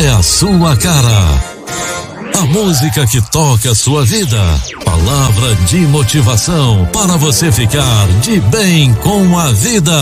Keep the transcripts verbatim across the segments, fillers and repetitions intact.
é a sua cara. A música que toca a sua vida. Palavra de motivação para você ficar de bem com a vida.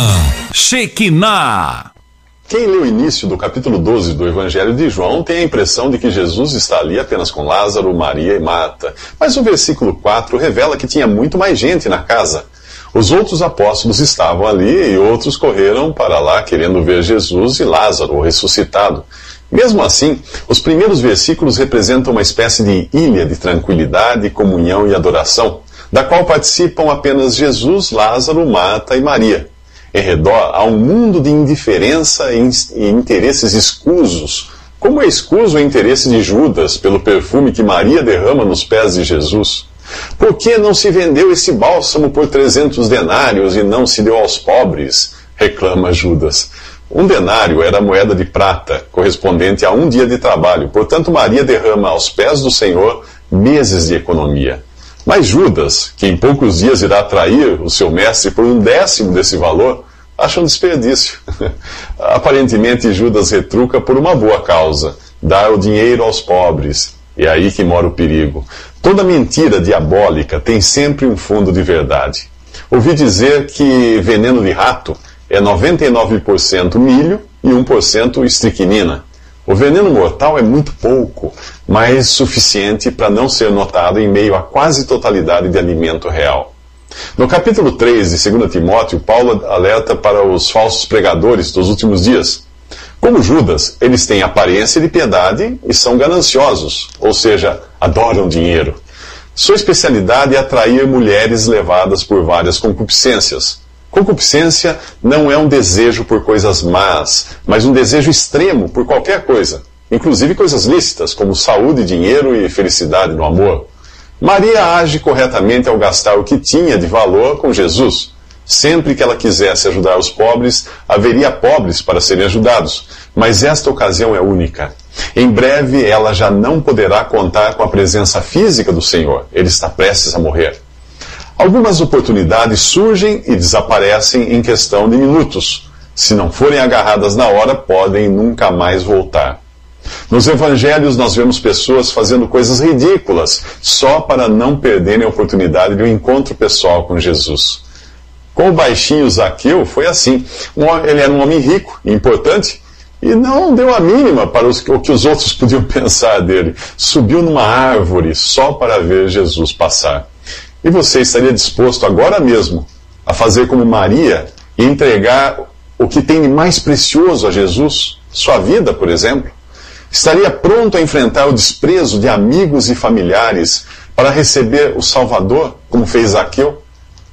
Shekinah. Quem lê o início do capítulo doze do Evangelho de João tem a impressão de que Jesus está ali apenas com Lázaro, Maria e Marta. Mas o versículo quatro revela que tinha muito mais gente na casa. Os outros apóstolos estavam ali e outros correram para lá querendo ver Jesus e Lázaro, o ressuscitado. Mesmo assim, os primeiros versículos representam uma espécie de ilha de tranquilidade, comunhão e adoração, da qual participam apenas Jesus, Lázaro, Marta e Maria. Em redor há um mundo de indiferença e interesses escusos, como é escuso o interesse de Judas pelo perfume que Maria derrama nos pés de Jesus. Por que não se vendeu esse bálsamo por trezentos denários e não se deu aos pobres? Reclama Judas. Um denário era a moeda de prata, correspondente a um dia de trabalho. Portanto, Maria derrama aos pés do Senhor meses de economia. Mas Judas, que em poucos dias irá trair o seu mestre por um décimo desse valor, acha um desperdício. Aparentemente, Judas retruca por uma boa causa, dar o dinheiro aos pobres. É aí que mora o perigo. Toda mentira diabólica tem sempre um fundo de verdade. Ouvi dizer que veneno de rato é noventa e nove por cento milho e um por cento estricnina. O veneno mortal é muito pouco, mas suficiente para não ser notado em meio à quase totalidade de alimento real. No capítulo três de segundo Timóteo, Paulo alerta para os falsos pregadores dos últimos dias. Como Judas, eles têm aparência de piedade e são gananciosos, ou seja, adoram dinheiro. Sua especialidade é atrair mulheres levadas por várias concupiscências. Concupiscência não é um desejo por coisas más, mas um desejo extremo por qualquer coisa, inclusive coisas lícitas, como saúde, dinheiro e felicidade no amor. Maria age corretamente ao gastar o que tinha de valor com Jesus. Sempre que ela quisesse ajudar os pobres, haveria pobres para serem ajudados, mas esta ocasião é única. Em breve ela já não poderá contar com a presença física do Senhor, ele está prestes a morrer. Algumas oportunidades surgem e desaparecem em questão de minutos. Se não forem agarradas na hora, podem nunca mais voltar. Nos evangelhos nós vemos pessoas fazendo coisas ridículas só para não perderem a oportunidade de um encontro pessoal com Jesus. Com o baixinho Zaqueu foi assim. Ele era um homem rico e importante e não deu a mínima para os, o que os outros podiam pensar dele. Subiu numa árvore só para ver Jesus passar. E você estaria disposto agora mesmo a fazer como Maria e entregar o que tem de mais precioso a Jesus? Sua vida, por exemplo? Estaria pronto a enfrentar o desprezo de amigos e familiares para receber o Salvador, como fez Zaqueu?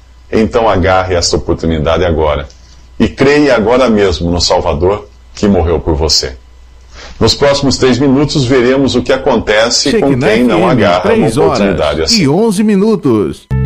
Então agarre esta oportunidade agora. E creia agora mesmo no Salvador que morreu por você. Nos próximos três minutos veremos o que acontece com quem não agarra uma oportunidade assim. E onze minutos.